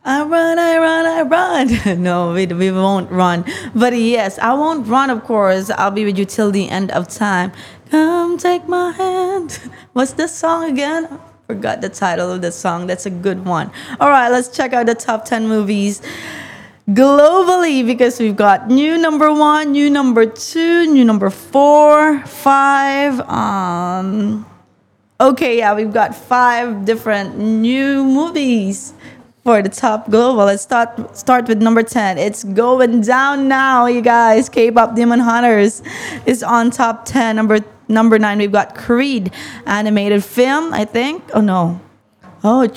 I run, I run, I run. No, we won't run. But yes, I won't run, of course. I'll be with you till the end of time. Come take my hand. What's the song again? Forgot the title of the song. That's a good one. All right, let's check out the top 10 movies globally because we've got new number one, new number two, new number four, five. Okay, yeah, we've got five different new movies for the top global. Let's start with number 10. It's going down now, you guys. K-pop Demon Hunters is on top 10. Number 9, we've got Creed animated film, I think. Oh no. Oh,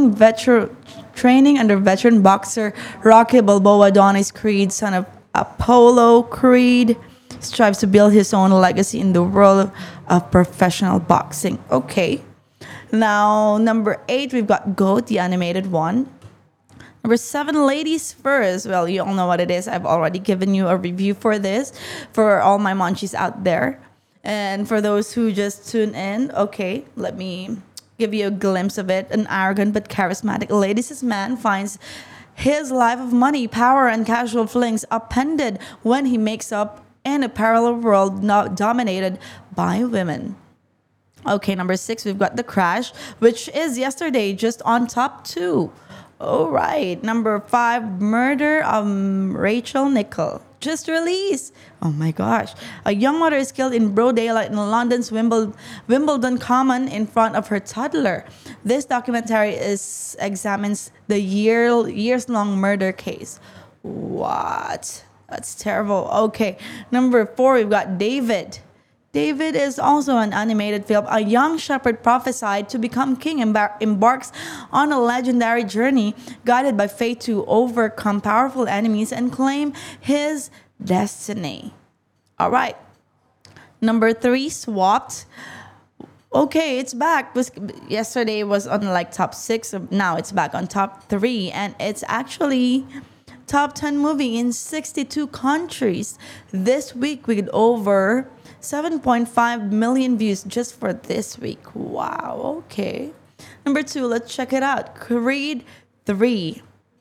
training under veteran boxer Rocky Balboa, Adonis Creed, son of Apollo Creed, strives to build his own legacy in the world of professional boxing. Okay. Now, number 8, we've got GOAT, the animated one. Number 7, Ladies First. Well, you all know what it is. I've already given you a review for this, for all my munchies out there. And for those who just tune in, okay, let me give you a glimpse of it. An arrogant but charismatic ladies' man finds his life of money, power, and casual flings upended when he makes up in a parallel world not dominated by women. Okay, number 6, we've got The Crash, which is yesterday just on top 2. All right, number 5, Murder of Rachel Nichol, just released. Oh my gosh. A young mother is killed in broad daylight in London's Wimbledon Common in front of her toddler. This documentary examines the years-long murder case. What? That's terrible. Okay, number 4, we've got David. David is also an animated film. A young shepherd prophesied to become king embarks on a legendary journey guided by fate to overcome powerful enemies and claim his destiny. All right. Number 3, Swapped. Okay, it's back. Yesterday was on like top 6. Now it's back on top 3. And it's actually top 10 movie in 62 countries. This week we get over 7.5 million views just for this week. Wow, okay. Number 2, let's check it out. Creed 3.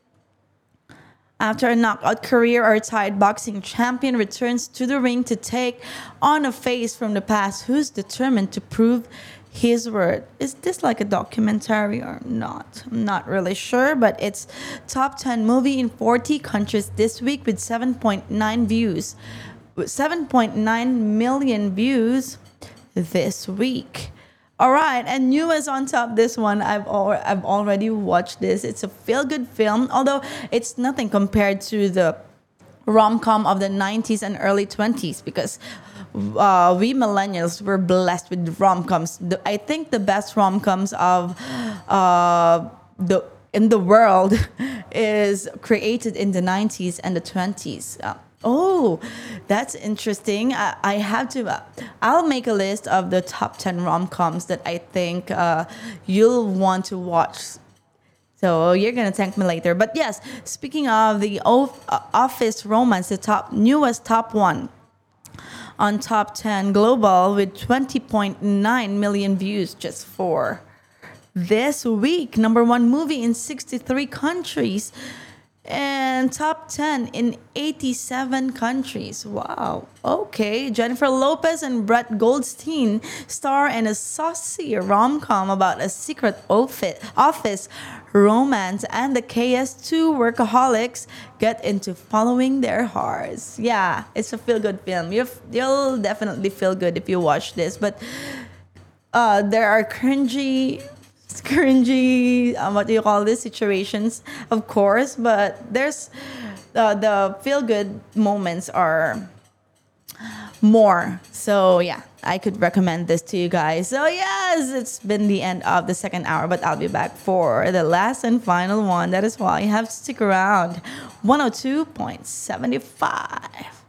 After a knockout career, our retired boxing champion returns to the ring to take on a face from the past who's determined to prove his word. Is this like a documentary or not? I'm not really sure, but it's top 10 movie in 40 countries this week with 7.9 views. 7.9 million views this week. All right, and newest on top, this one I've already watched this. It's a feel-good film, although it's nothing compared to the rom-com of the 90s and early 20s because we millennials were blessed with rom-coms. I think the best rom-coms of in the world is created in the 90s and the 20s. Oh, that's interesting. I have to. I'll make a list of the top 10 rom-coms that I think you'll want to watch. So you're gonna thank me later. But yes, speaking of the Office romance, the newest top one on top 10 global with 20.9 million views just for this week. Number 1 movie in 63 countries. And top 10 in 87 countries. Wow. Okay. Jennifer Lopez and Brett Goldstein star in a saucy rom-com about a secret office romance, and the KS2 workaholics get into following their hearts. Yeah, it's a feel-good film. You'll definitely feel good if you watch this. But there are cringy, what do you call this, situations, of course, but there's the feel good moments are more. So yeah, I could recommend this to you guys. So yes, it's been the end of the second hour, but I'll be back for the last and final one. That is why you have to stick around. 102.75.